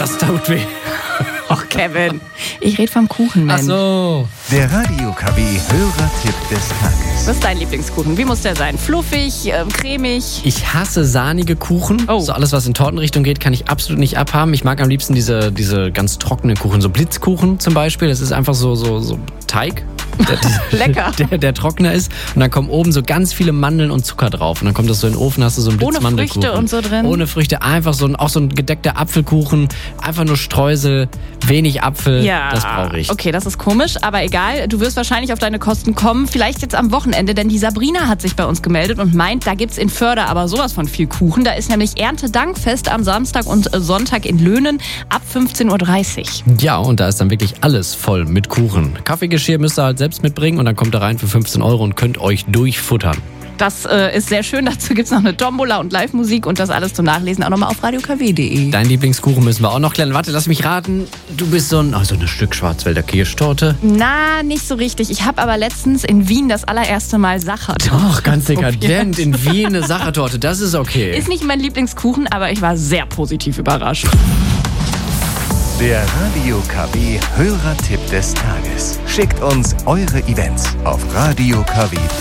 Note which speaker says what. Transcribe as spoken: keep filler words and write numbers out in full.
Speaker 1: Das tut weh.
Speaker 2: Ach, Kevin. Ich rede vom Kuchen, Mensch.
Speaker 1: Ach so.
Speaker 3: Der Radio K W Hörertipp des Tages.
Speaker 2: Was ist dein Lieblingskuchen? Wie muss der sein? Fluffig, äh, cremig?
Speaker 1: Ich hasse sahnige Kuchen.
Speaker 2: Oh.
Speaker 1: So alles, was in Tortenrichtung geht, kann ich absolut nicht abhaben. Ich mag am liebsten diese, diese ganz trockenen Kuchen, so Blitzkuchen zum Beispiel. Das ist einfach so, so, so Teig. Der,
Speaker 2: Lecker.
Speaker 1: Der, der trockener ist. Und dann kommen oben so ganz viele Mandeln und Zucker drauf. Und dann kommt das so in den Ofen, hast du so einen
Speaker 2: Ohne
Speaker 1: Blitzmandelkuchen.
Speaker 2: Früchte und so drin?
Speaker 1: Ohne Früchte. Einfach so ein, auch so ein gedeckter Apfelkuchen. Einfach nur Streusel, wenig Apfel.
Speaker 2: Ja,
Speaker 1: Das brauche ich.
Speaker 2: Okay, das ist komisch, aber egal. Du wirst wahrscheinlich auf deine Kosten kommen. Vielleicht jetzt am Wochenende, denn die Sabrina hat sich bei uns gemeldet und meint, da gibt's in Förde aber sowas von viel Kuchen. Da ist nämlich Erntedankfest am Samstag und Sonntag in Löhnen ab fünfzehn Uhr dreißig.
Speaker 1: Ja, und da ist dann wirklich alles voll mit Kuchen. Kaffeegeschirr müsst ihr halt selbst mitbringen und dann kommt ihr rein für fünfzehn Euro und könnt euch durchfuttern.
Speaker 2: Das äh, ist sehr schön. Dazu gibt's noch eine Tombola und Live-Musik und das alles zum Nachlesen auch nochmal auf radio k w punkt d e.
Speaker 1: Dein Lieblingskuchen müssen wir auch noch klären. Warte, lass mich raten. Du bist so ein, oh, so ein Stück Schwarzwälder Kirschtorte.
Speaker 2: Na, nicht so richtig. Ich habe aber letztens in Wien das allererste Mal Sachertorte.
Speaker 1: Ach, ganz dekadent. In Wien eine Sachertorte. Das ist okay.
Speaker 2: Ist nicht mein Lieblingskuchen, aber ich war sehr positiv überrascht.
Speaker 3: Der Radio K W Hörertipp des Tages. Schickt uns eure Events auf radio k w punkt d e.